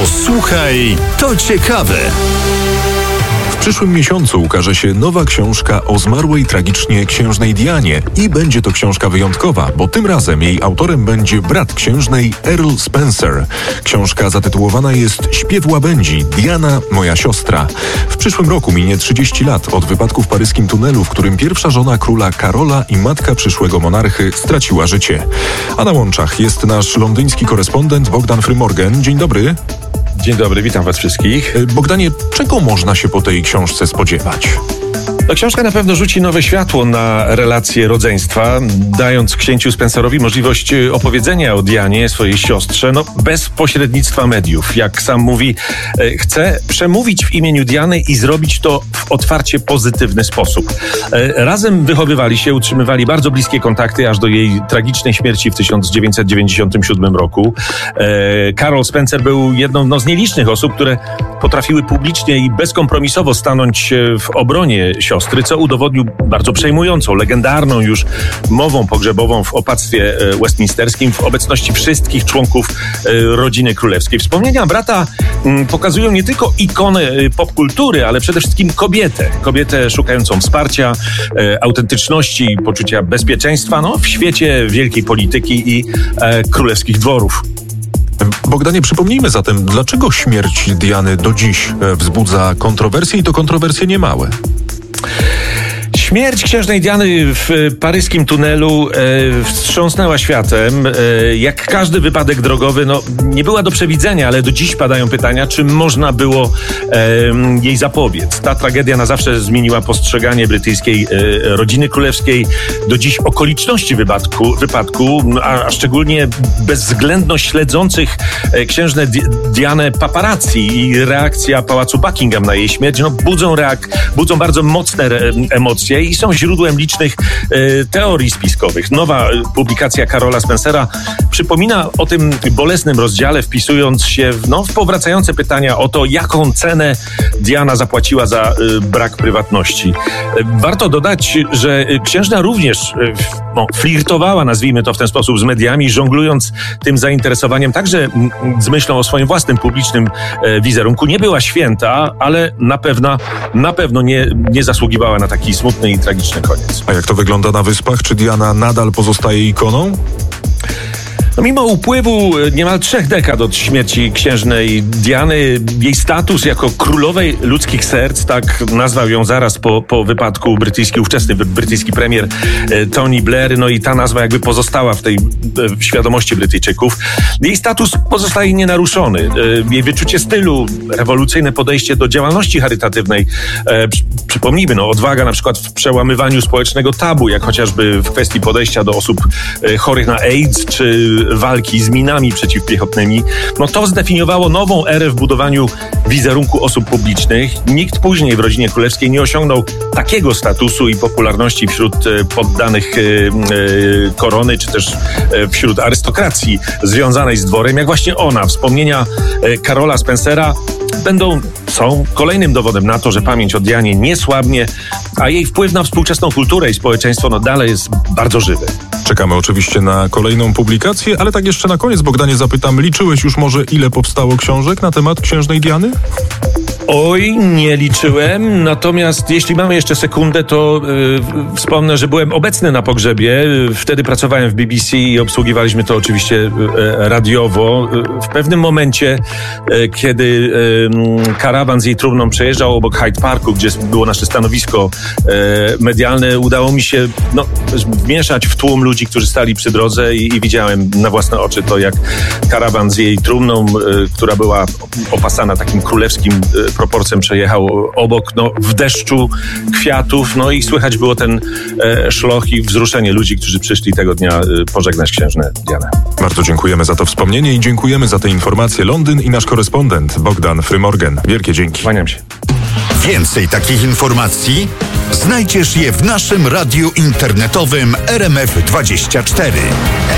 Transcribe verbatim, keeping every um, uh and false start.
Posłuchaj, to ciekawe. W przyszłym miesiącu ukaże się nowa książka o zmarłej tragicznie księżnej Dianie i będzie to książka wyjątkowa, bo tym razem jej autorem będzie brat księżnej Earl Spencer. Książka zatytułowana jest Śpiew łabędzi – Diana, moja siostra. W przyszłym roku minie trzydzieści lat od wypadku w paryskim tunelu, w którym pierwsza żona króla Karola i matka przyszłego monarchy straciła życie. A na łączach jest nasz londyński korespondent Bogdan Frymorgan. Dzień dobry. Dzień dobry, witam was wszystkich. Bogdanie, czego można się po tej książce spodziewać? No, książka na pewno rzuci nowe światło na relacje rodzeństwa, dając księciu Spencerowi możliwość opowiedzenia o Dianie, swojej siostrze, no bez pośrednictwa mediów. Jak sam mówi, chce przemówić w imieniu Diany i zrobić to w otwarcie pozytywny sposób. Razem wychowywali się, utrzymywali bardzo bliskie kontakty aż do jej tragicznej śmierci w tysiąc dziewięćset dziewięćdziesiątym siódmym roku. Karol Spencer był jedną no, z nielicznych osób, które potrafiły publicznie i bezkompromisowo stanąć w obronie siostry, co udowodnił bardzo przejmującą, legendarną już mową pogrzebową w opactwie westminsterskim w obecności wszystkich członków rodziny królewskiej. Wspomnienia brata pokazują nie tylko ikonę popkultury, ale przede wszystkim kobietę. Kobietę szukającą wsparcia, autentyczności, poczucia bezpieczeństwa no, w świecie wielkiej polityki i e, królewskich dworów. Bogdanie, przypomnijmy zatem, dlaczego śmierć Diany do dziś wzbudza kontrowersje i to kontrowersje niemałe. Śmierć księżnej Diany w paryskim tunelu e, wstrząsnęła światem. E, jak każdy wypadek drogowy, no, nie była do przewidzenia, ale do dziś padają pytania, czy można było e, jej zapobiec. Ta tragedia na zawsze zmieniła postrzeganie brytyjskiej e, rodziny królewskiej. Do dziś okoliczności wypadku, wypadku a, a szczególnie bezwzględność śledzących e, księżnę Di- Dianę paparazzi i reakcja pałacu Buckingham na jej śmierć, no, budzą, reak- budzą bardzo mocne re- emocje i są źródłem licznych e, teorii spiskowych. Nowa publikacja Karola Spencera przypomina o tym bolesnym rozdziale, wpisując się w, no, w powracające pytania o to, jaką cenę Diana zapłaciła za e, brak prywatności. E, warto dodać, że księżna również e, no, flirtowała, nazwijmy to w ten sposób, z mediami, żonglując tym zainteresowaniem także m, z myślą o swoim własnym publicznym e, wizerunku. Nie była święta, ale na pewno, na pewno nie, nie zasługiwała na taki smutny i tragiczny koniec. A jak to wygląda na Wyspach? Czy Diana nadal pozostaje ikoną? No, mimo upływu niemal trzech dekad od śmierci księżnej Diany, jej status jako królowej ludzkich serc, tak nazwał ją zaraz po, po wypadku brytyjski, ówczesny brytyjski premier Tony Blair, no i ta nazwa jakby pozostała w tej w świadomości Brytyjczyków. Jej status pozostaje nienaruszony. Jej wyczucie stylu, rewolucyjne podejście do działalności charytatywnej, przypomnijmy, no, odwaga na przykład w przełamywaniu społecznego tabu, jak chociażby w kwestii podejścia do osób chorych na AIDS, czy walki z minami przeciwpiechotnymi, no to zdefiniowało nową erę w budowaniu wizerunku osób publicznych. Nikt później w rodzinie królewskiej nie osiągnął takiego statusu i popularności wśród poddanych korony, czy też wśród arystokracji związanej z dworem, jak właśnie ona. Wspomnienia Karola Spencera będą, są kolejnym dowodem na to, że pamięć o Dianie nie słabnie, a jej wpływ na współczesną kulturę i społeczeństwo no dalej jest bardzo żywy. Czekamy oczywiście na kolejną publikację, ale tak jeszcze na koniec, Bogdanie, zapytam, liczyłeś już może, ile powstało książek na temat księżnej Diany? Oj, nie liczyłem, natomiast jeśli mamy jeszcze sekundę, to yy, wspomnę, że byłem obecny na pogrzebie. Wtedy pracowałem w B B C i obsługiwaliśmy to oczywiście yy, radiowo. Yy, w pewnym momencie, yy, kiedy yy, karawan z jej trumną przejeżdżał obok Hyde Parku, gdzie było nasze stanowisko yy, medialne, udało mi się no, wmieszać w tłum ludzi, którzy stali przy drodze i, i widziałem na własne oczy to, jak karawan z jej trumną, yy, która była opasana takim królewskim yy, proporcjem, przejechał obok, no, w deszczu kwiatów, no i słychać było ten e, szloch i wzruszenie ludzi, którzy przyszli tego dnia e, pożegnać księżnę Dianę. Bardzo dziękujemy za to wspomnienie i dziękujemy za te informacje. Londyn i nasz korespondent Bogdan Frymorgan. Wielkie dzięki. Kłaniam się. Więcej takich informacji znajdziesz je w naszym radiu internetowym R M F dwadzieścia cztery.